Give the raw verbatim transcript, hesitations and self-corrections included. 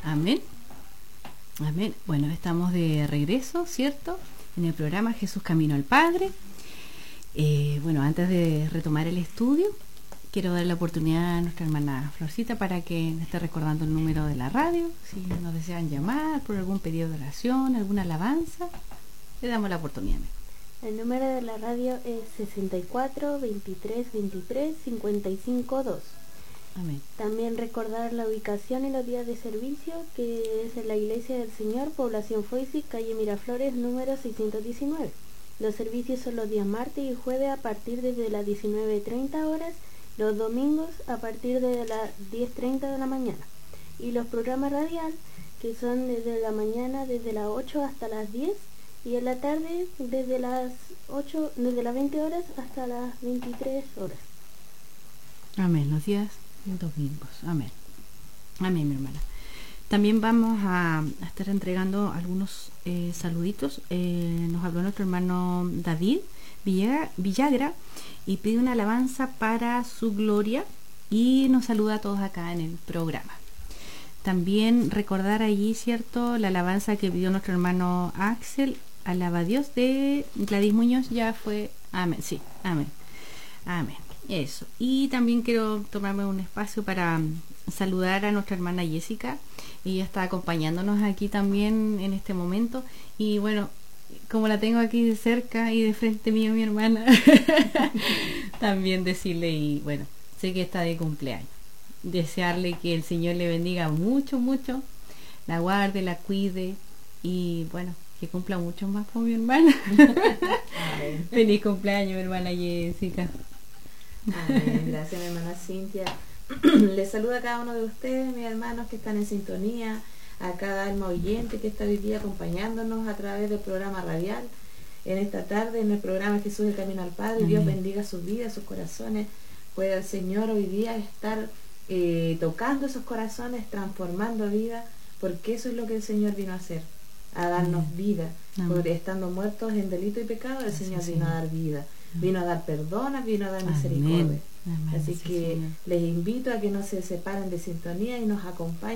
Amén. Amén. Bueno, estamos de regreso, ¿cierto? En el programa Jesús Camino al Padre. Eh, bueno, antes de retomar el estudio, quiero dar la oportunidad a nuestra hermana Florcita para que me esté recordando el número de la radio. Si nos desean llamar por algún pedido de oración, alguna alabanza, le damos la oportunidad. El número de la radio es sesenta y cuatro, veintitrés, veintitrés, cincuenta y cinco, dos. Amén. También recordar la ubicación y los días de servicio, que es en la Iglesia del Señor, Población Foisi, calle Miraflores, número seiscientos diecinueve. Los servicios son los días martes y jueves a partir de las diecinueve treinta horas, los domingos a partir de las diez treinta de la mañana. Y los programas radial, que son desde la mañana desde las ocho hasta las diez, y en la tarde desde las ocho, desde las veinte horas hasta las veintitrés horas. Amén, los días domingos. Amén. Amén, mi hermana. También vamos a, a estar entregando algunos eh, saluditos. Eh, nos habló nuestro hermano David Villagra, Villagra y pide una alabanza para su gloria y nos saluda a todos acá en el programa. También recordar allí, ¿cierto?, la alabanza que pidió nuestro hermano Axel, alaba a Dios, de Gladys Muñoz, ya fue. Amén, sí, amén. Amén. Eso. Y también quiero tomarme un espacio para saludar a nuestra hermana Jessica. Ella está acompañándonos aquí también en este momento. Y bueno, como la tengo aquí de cerca y de frente mío, mi hermana, también decirle, y bueno, sé que está de cumpleaños, desearle que el Señor le bendiga mucho, mucho, la guarde, la cuide y bueno, que cumpla mucho más con mi hermana. Feliz cumpleaños, mi hermana Jessica. Amén. Gracias, mi hermana Cintia. Les saluda a cada uno de ustedes, mis hermanos que están en sintonía, a cada alma oyente que está hoy día acompañándonos a través del programa radial en esta tarde, en el programa Jesús el Camino al Padre. Amén. Dios bendiga sus vidas, sus corazones. Pueda el Señor hoy día estar eh, tocando esos corazones, transformando vida, porque eso es lo que el Señor vino a hacer, a darnos Amén. Vida. Amén. Porque estando muertos en delito y pecado, el Señor Así vino sí. a dar vida. Vino a dar perdón, vino a dar Amén. Misericordia. Amén. Así Sí, que Señor. Les invito a que no se separen de sintonía y nos acompañen